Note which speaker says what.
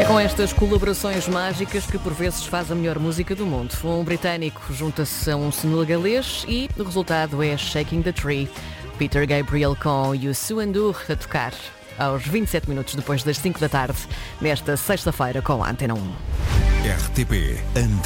Speaker 1: É com estas colaborações mágicas que por vezes faz a melhor música do mundo. Um britânico junta-se a um senegalês e o resultado é Shaking the Tree. Peter Gabriel com Youssou N'Dour a tocar aos 27 minutos depois das 5 da tarde, nesta sexta-feira com a Antena 1.
Speaker 2: RTP